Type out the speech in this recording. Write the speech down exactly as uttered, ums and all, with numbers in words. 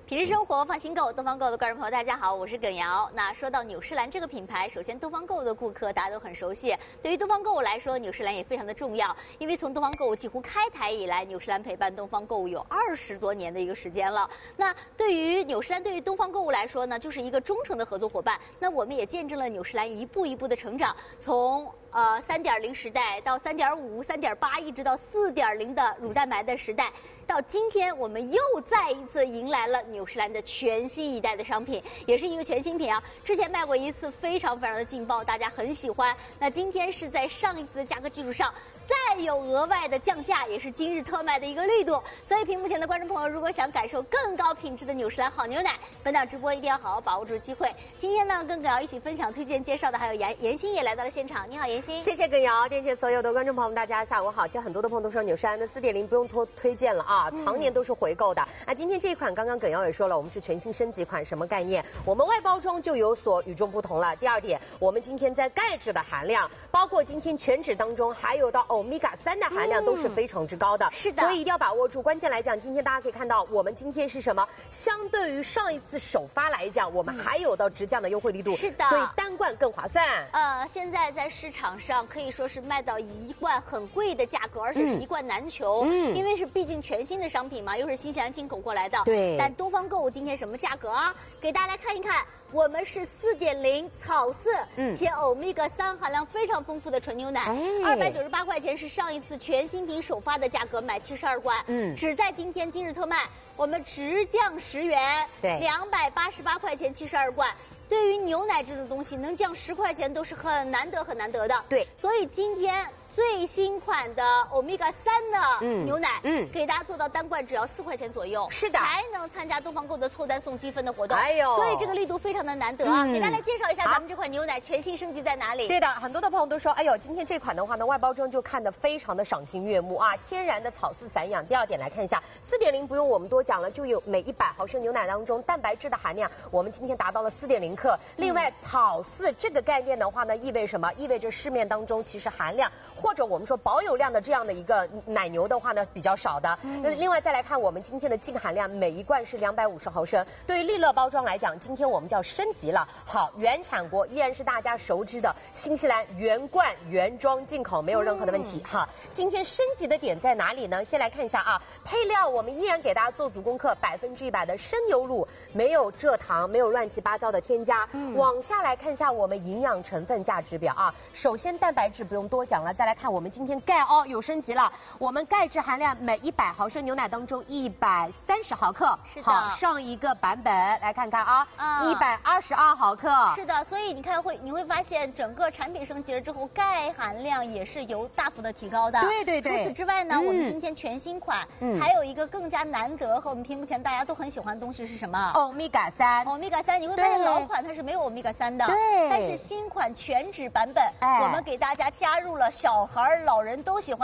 品质生活，放心购，东方购的观众朋友，大家好，我是耿瑶。那说到纽诗兰这个品牌，首先东方购的顾客大家都很熟悉。对于东方购来说，纽诗兰也非常的重要，因为从东方购几乎开台以来，纽诗兰陪伴东方购有二十多年的一个时间了。那对于纽诗兰，对于东方购物来说呢，就是一个忠诚的合作伙伴。那我们也见证了纽诗兰一步一步的成长，从呃三点零时代到三点五、三点八，一直到四点零的乳蛋白的时代。到今天，我们又再一次迎来了纽诗兰的全新一代的商品，也是一个全新品啊。之前卖过一次，非常非常的劲爆，大家很喜欢。那今天是在上一次的价格基础上，再有额外的降价，也是今日特卖的一个力度。所以屏幕前的观众朋友，如果想感受更高品质的纽诗兰好牛奶，本档直播一定要好好把握住机会。今天呢，跟耿瑶一起分享、推荐、介绍的还有严严欣也来到了现场。你好，严欣。 谢谢耿瑶，电视所有的观众朋友们，大家下午好。其实很多的朋友都说纽诗兰的四点零不用多推荐了啊。啊，常年都是回购的。啊、嗯，今天这一款刚刚耿瑶也说了，我们是全新升级款，什么概念？我们外包装就有所与众不同了。第二点，我们今天在钙质的含量，包括今天全脂当中，还有到欧米伽三的含量都是非常之高的。嗯、 是的， 所以一定要把握住。关键来讲，今天大家可以看到，我们今天是什么？相对于上一次首发来讲，我们还有到直降的优惠力度。 是的， 所以单罐更划算。 呃，现在在市场上可以说是卖到一罐很贵的价格，而且是一罐难求。嗯，因为是毕竟全新的商品嘛，又是新西兰进口过来的。 对。 但东方购物今天什么价格啊？给大家来看一看，我们是四点零草饲，嗯，且欧米伽三含量非常丰富的纯牛奶，二百九十八块钱是上一次全新品首发的价格，买七十二罐，嗯，只在今天今日特卖，我们直降十元， 对， 两百八十八块钱七十二罐。对于牛奶这种东西，能降十块钱都是很难得很难得的。 对， 所以今天最新款的欧米伽三的牛奶，嗯，嗯给大家做到单罐只要四块钱左右， 是的， 才能参加东方购的凑单送积分的活动。 哎呦， 所以这个力度非常的难得啊！嗯、给大家来介绍一下咱们这款牛奶全新升级在哪里？ 对的，很多的朋友都说，哎呦，今天这款的话呢，外包装就看得非常的赏心悦目啊，天然的草饲散养。第二点来看一下，四点零不用我们多讲了，就有每一百毫升牛奶当中蛋白质的含量，我们今天达到了四点零克。另外，嗯、草饲这个概念的话呢，意味什么？意味着市面当中其实含量或者我们说保有量的这样的一个奶牛的话呢，比较少的。嗯、另外再来看我们今天的净含量，每一罐是两百五十毫升。对于利乐包装来讲，今天我们叫升级了。好，原产国依然是大家熟知的新西兰原罐原装进口，没有任何的问题。嗯、好，今天升级的点在哪里呢？先来看一下啊，配料我们依然给大家做足功课，百分之一百的生牛乳，没有蔗糖，没有乱七八糟的添加。嗯、往下来看一下我们营养成分价值表啊，首先蛋白质不用多讲了，再来看我们今天钙哦有升级了，我们钙质含量每一百毫升牛奶当中一百三十毫克， 是的。 好，上一个版本来看看啊，一百二十二毫克， 是的。所以你看会你会发现整个产品升级了之后，钙含量也是有大幅的提高的。 对对对。 除此之外呢，嗯、我们今天全新款、嗯、还有一个更加难得和我们屏幕前大家都很喜欢的东西是什么？ 欧米伽三。 欧米伽三，你会发现老款它是没有欧米伽三的， 对。 但是新款全脂版本，哎、我们给大家加入了小孩、老人都喜欢。